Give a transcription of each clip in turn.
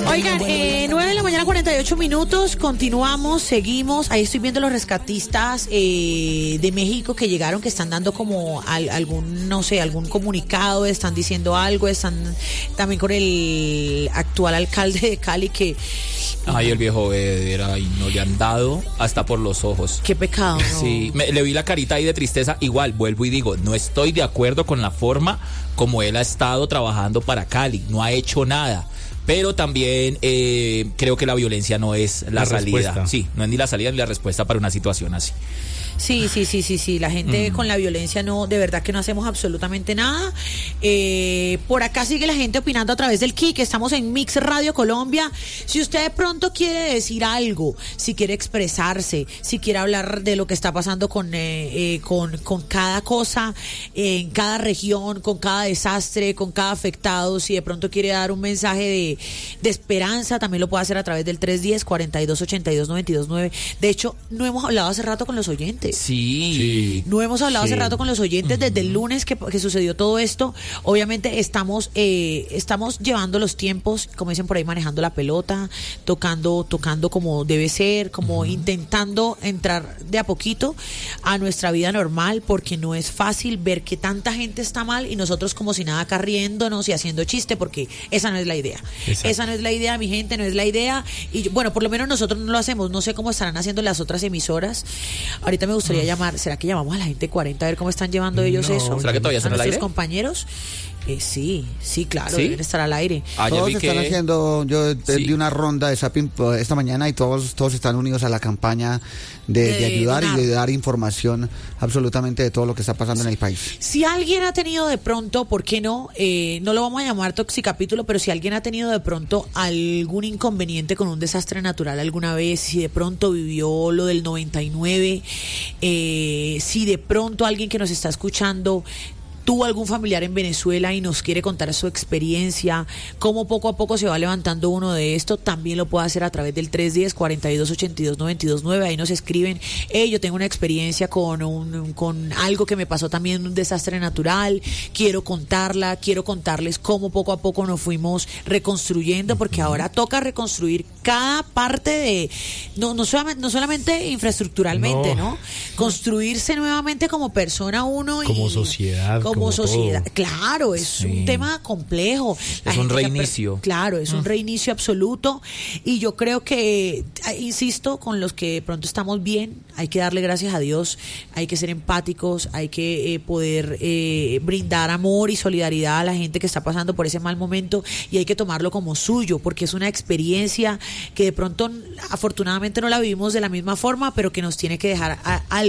Oigan, 9 de la mañana, 48 minutos, continuamos, seguimos. Ahí estoy viendo los rescatistas de México que llegaron, que están dando como algún, no sé, algún comunicado, están diciendo algo, están también con el actual alcalde de Cali que... Ay, el viejo Vedera, y no le han dado hasta por los ojos. Qué pecado, ¿no? Sí, le vi la carita ahí de tristeza. Igual, vuelvo y digo, no estoy de acuerdo con la forma como él ha estado trabajando para Cali, no ha hecho nada. Pero también creo que la violencia no es la salida. Respuesta. Sí, no es ni la salida ni la respuesta para una situación así. Sí, la gente con la violencia no, de verdad que no hacemos absolutamente nada. Por acá sigue la gente opinando a través del Kik, estamos en Mix Radio Colombia. Si usted de pronto quiere decir algo, si quiere expresarse, si quiere hablar de lo que está pasando con cada cosa, en cada región, con cada desastre, con cada afectado, si de pronto quiere dar un mensaje de esperanza, también lo puede hacer a través del 310-4282-929. De hecho, no hemos hablado hace rato con los oyentes. Sí. No hemos hablado hace rato con los oyentes desde el lunes que sucedió todo esto. Obviamente estamos llevando los tiempos, como dicen por ahí, manejando la pelota, tocando como debe ser, como intentando entrar de a poquito a nuestra vida normal, porque no es fácil ver que tanta gente está mal y nosotros como si nada acá riéndonos y haciendo chiste, porque esa no es la idea. Exacto. Esa no es la idea, mi gente, no es la idea. Y bueno, por lo menos nosotros no lo hacemos. No sé cómo estarán haciendo las otras emisoras. Ahorita me gustaría llamar, ¿será que llamamos a la gente 40 a ver cómo están llevando ellos eso? ¿Será que todavía están al aire? ¿Nuestros compañeros? Sí, claro, deben estar al aire. Todos están haciendo, yo di una ronda de zapping esta mañana y todos están unidos a la campaña de ayudar y de dar información absolutamente de todo lo que está pasando en el país. Si alguien ha tenido de pronto, ¿por qué no? No lo vamos a llamar toxicapítulo, pero si alguien ha tenido de pronto algún inconveniente con un desastre natural alguna vez, si de pronto vivió lo del 99, si de pronto alguien que nos está escuchando tuvo algún familiar en Venezuela y nos quiere contar su experiencia, cómo poco a poco se va levantando uno de esto, también lo puede hacer a través del 310-4282-929. Ahí nos escriben, yo tengo una experiencia con algo que me pasó también, un desastre natural, quiero contarles cómo poco a poco nos fuimos reconstruyendo, porque ahora toca reconstruir cada parte de, no solamente infraestructuralmente, ¿no? Construirse nuevamente como persona uno y como sociedad. Como sociedad, todo. Claro, es un tema complejo. Es un reinicio. Claro, es un reinicio absoluto. Y yo creo que, insisto, con los que de pronto estamos bien, hay que darle gracias a Dios, hay que ser empáticos, hay que poder brindar amor y solidaridad a la gente que está pasando por ese mal momento, y hay que tomarlo como suyo, porque es una experiencia que de pronto, afortunadamente, no la vivimos de la misma forma, pero que nos tiene que dejar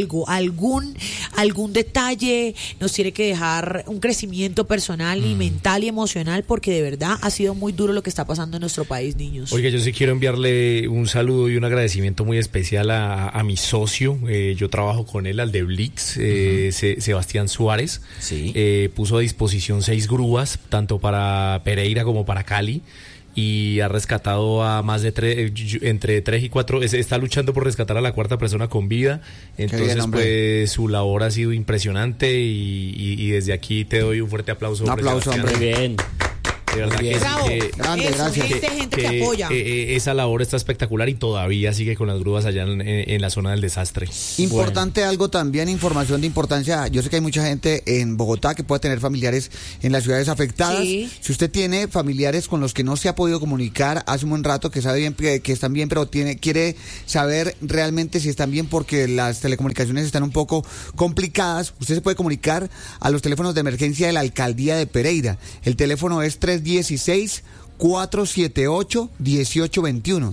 algún detalle, nos tiene que dejar un crecimiento personal y mental y emocional, porque de verdad ha sido muy duro lo que está pasando en nuestro país, niños. Oiga, yo sí quiero enviarle un saludo y un agradecimiento muy especial a mi socio. Yo trabajo con él, al de Blix, Sebastián Suárez. Sí. Puso a disposición 6 grúas, tanto para Pereira como para Cali, y ha rescatado a más de entre 3 y 4, está luchando por rescatar a la 4ª persona con vida. Entonces, bien, pues su labor ha sido impresionante y desde aquí te doy un fuerte aplauso. Un aplauso, hombre. Muy bien. De verdad que bravo, grande, gracias. Gente que apoya. Esa labor está espectacular y todavía sigue con las grúas allá en la zona del desastre. Importante algo también, información de importancia. Yo sé que hay mucha gente en Bogotá que puede tener familiares en las ciudades afectadas. Sí. Si usted tiene familiares con los que no se ha podido comunicar hace un buen rato, que sabe bien que están bien, pero quiere saber realmente si están bien porque las telecomunicaciones están un poco complicadas, usted se puede comunicar a los teléfonos de emergencia de la alcaldía de Pereira. El teléfono es 316-478-1821.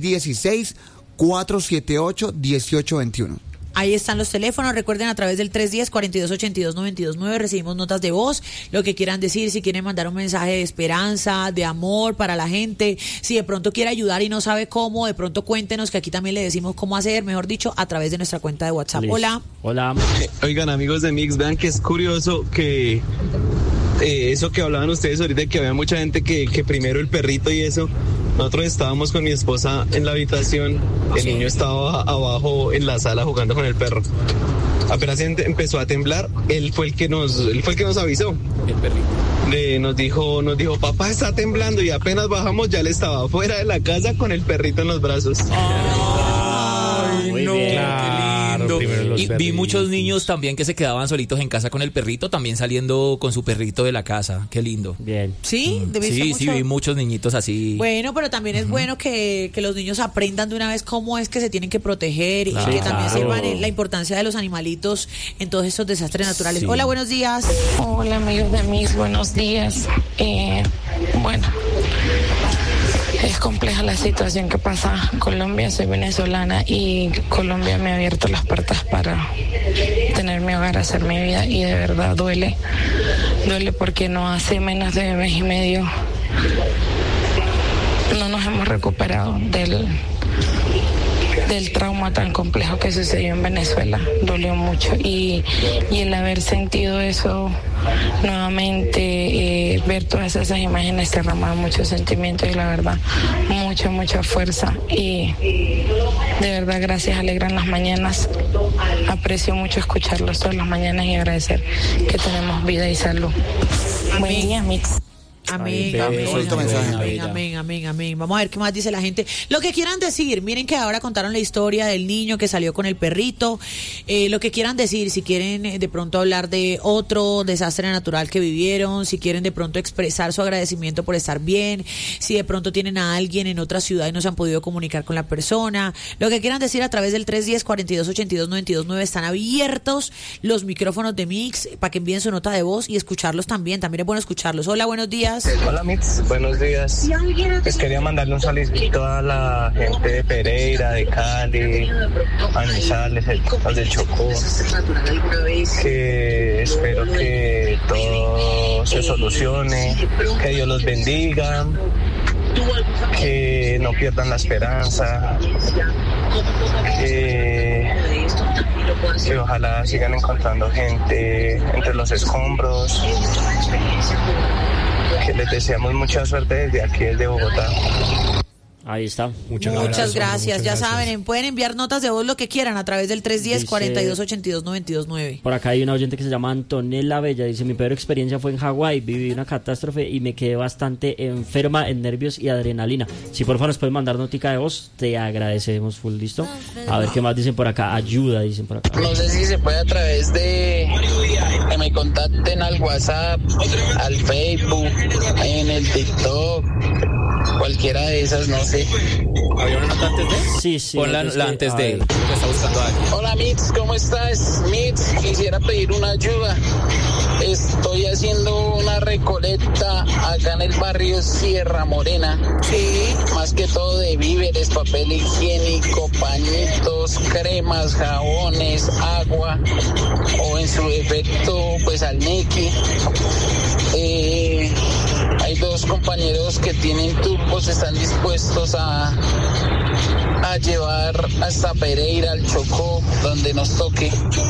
316-478-1821. Ahí están los teléfonos, recuerden, a través del 310-4282-929 recibimos notas de voz, lo que quieran decir, si quieren mandar un mensaje de esperanza, de amor para la gente, si de pronto quiere ayudar y no sabe cómo, de pronto cuéntenos, que aquí también le decimos cómo hacer, mejor dicho, a través de nuestra cuenta de WhatsApp. Listo. Hola. Oigan, amigos de Mix, vean que es curioso que eso que hablaban ustedes ahorita, que había mucha gente que primero el perrito y eso. Nosotros estábamos con mi esposa en la habitación, el niño estaba abajo en la sala jugando con el perro. apenas empezó a temblar, él fue el que nos avisó. El perrito. Nos dijo, papá está temblando, y apenas bajamos ya él estaba fuera de la casa con el perrito en los brazos. Ay, Muy no, bien. qué Claro, primero lindo. los Y vi perritos. muchos niños también que se quedaban solitos en casa con el perrito, también saliendo con su perrito de la casa. Qué lindo. Bien. ¿Sí? Sí, vi muchos niñitos así. Bueno, pero también es bueno que los niños aprendan de una vez cómo es que se tienen que proteger Claro. y que también sepan la importancia de los animalitos en todos estos desastres naturales. Sí. Hola, buenos días. Hola amigos de Mix, buenos días. Bueno, es compleja la situación que pasa Colombia, soy venezolana y Colombia me ha abierto las puertas para tener mi hogar, hacer mi vida y de verdad duele porque no hace menos de mes y medio no nos hemos recuperado del trauma tan complejo que sucedió en Venezuela. Dolió mucho y el haber sentido eso nuevamente, ver todas esas imágenes derramaba mucho sentimiento y la verdad mucha fuerza y de verdad gracias, alegran las mañanas, aprecio mucho escucharlos todas las mañanas y agradecer que tenemos vida y salud. Buen día, Mix. Amén, Ay, amén, bonito amén, mensaje. amén, amén, amén. Vamos a ver qué más dice la gente. Lo que quieran decir, miren que ahora contaron la historia del niño que salió con el perrito. Lo que quieran decir, si quieren de pronto hablar de otro desastre natural que vivieron, si quieren de pronto expresar su agradecimiento por estar bien, si de pronto tienen a alguien en otra ciudad y no se han podido comunicar con la persona. Lo que quieran decir a través del 310-4282-929, están abiertos los micrófonos de Mix para que envíen su nota de voz y escucharlos también. También es bueno escucharlos. Hola, buenos días. Hola Mix, buenos días. Pues quería mandarle un saludito a la gente de Pereira, de Cali, Manizales, los del Chocó, que espero que todo se solucione, que Dios los bendiga, que no pierdan la esperanza, que ojalá sigan encontrando gente entre los escombros, que les deseamos mucha suerte desde aquí, desde Bogotá. Ahí está. Muchas gracias. Ya saben, pueden enviar notas de voz lo que quieran a través del 310-4282-929. Por acá hay una oyente que se llama Antonella Bella. Dice, mi peor experiencia fue en Hawái. Viví una catástrofe y me quedé bastante enferma en nervios y adrenalina. Si por favor nos pueden mandar notica de voz, te agradecemos full, ¿listo? A ver qué más dicen por acá. Ayuda, dicen por acá. No sé si se puede a través de que me contacten al WhatsApp, al Facebook, en el TikTok, cualquiera de esas, no sé. ¿Había una nota antes de? Sí, sí. Pon la antes de él, que está buscando a alguien. Hola Mix, ¿cómo estás? Mix, quisiera pedir una ayuda. Estoy haciendo una recolecta acá en el barrio Sierra Morena. Sí. Más que todo de víveres, papel higiénico, pañitos, cremas, jabones, agua o en su defecto pues alnequi. Hay dos compañeros que tienen turbos, están dispuestos a llevar hasta Pereira, al Chocó, donde nos toque,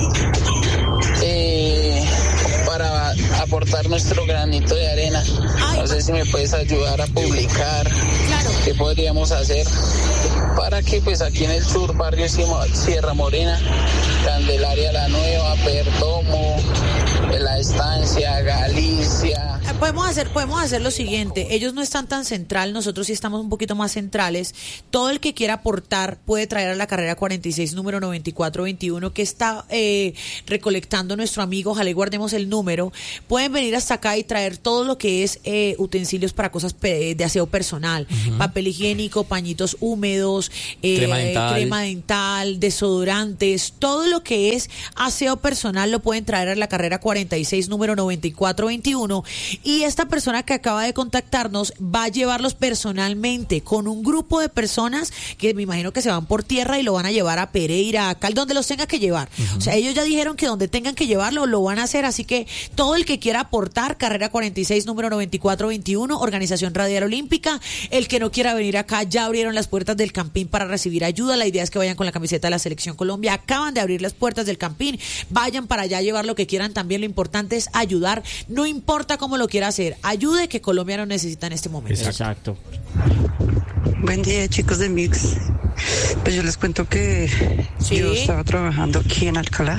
para aportar nuestro granito de arena. No sé si me puedes ayudar a publicar qué podríamos hacer para que pues aquí en el sur, barrio Sierra Morena, Candelaria la Nueva, Perdomo, La Estancia, Galicia. Podemos hacer lo siguiente. Ellos no están tan central, nosotros sí estamos un poquito más centrales. Todo el que quiera aportar puede traer a la carrera 46, número 9421, que está recolectando nuestro amigo. Ojalá y guardemos el número. Pueden venir hasta acá y traer todo lo que es utensilios para cosas de aseo personal. Papel higiénico, pañitos húmedos, crema dental, desodorantes, todo lo que es aseo personal lo pueden traer a la carrera 46, número 9421. Y esta persona que acaba de contactarnos va a llevarlos personalmente con un grupo de personas que me imagino que se van por tierra y lo van a llevar a Pereira, a Cal, donde los tenga que llevar. O sea, ellos ya dijeron que donde tengan que llevarlo lo van a hacer, así que todo el que quiera aportar, carrera 46, número 9421, Organización Radial Olímpica. El que no quiera venir acá, ya abrieron las puertas del Campín para recibir ayuda. La idea es que vayan con la camiseta de la Selección Colombia. Acaban de abrir las puertas del Campín. Vayan para allá a llevar lo que quieran. También lo importante es ayudar. No importa cómo lo quiera hacer. Ayude, que Colombia lo necesita en este momento. Exacto. Buen día, chicos de Mix. Pues yo les cuento que yo estaba trabajando aquí en Alcalá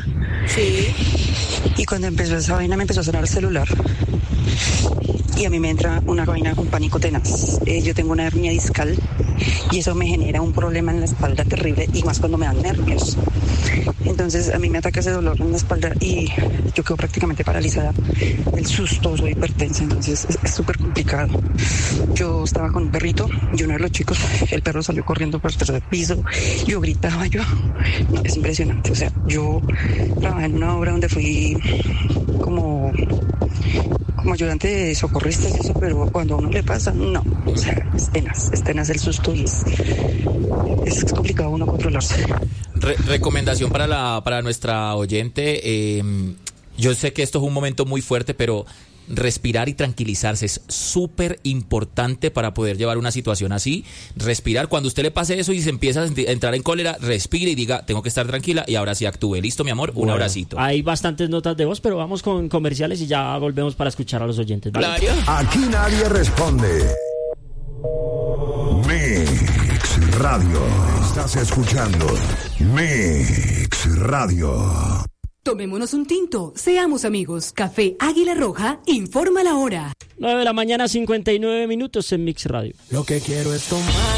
Sí. Y cuando empezó esa vaina me empezó a sonar el celular. Y a mí me entra una vaina, un pánico tenaz. Yo tengo una hernia discal y eso me genera un problema en la espalda terrible y más cuando me dan nervios. Entonces a mí me ataca ese dolor en la espalda y yo quedo prácticamente paralizada. El susto, soy hipertensa, entonces es súper complicado. Yo estaba con un perrito y uno de los chicos, el perro salió corriendo por el tercer piso. Yo gritaba, no, es impresionante. O sea, yo trabajé en una obra donde fui como ayudante de socorristas y eso, pero cuando a uno le pasa, no, o sea, es tenaz el susto y es complicado uno controlarse. Recomendación para nuestra oyente, yo sé que esto es un momento muy fuerte, pero respirar y tranquilizarse es súper importante para poder llevar una situación así. Respirar, cuando usted le pase eso y se empieza a entrar en cólera, respire y diga, tengo que estar tranquila y ahora sí actúe. Listo, mi amor, un abracito. Hay bastantes notas de voz, pero vamos con comerciales y ya volvemos para escuchar a los oyentes. ¿Vale? Aquí nadie responde. Mix Radio. Estás escuchando Mix Radio. Tomémonos un tinto, seamos amigos. Café Águila Roja informa la hora. 9 de la mañana, 59 minutos en Mix Radio. Lo que quiero es tomar.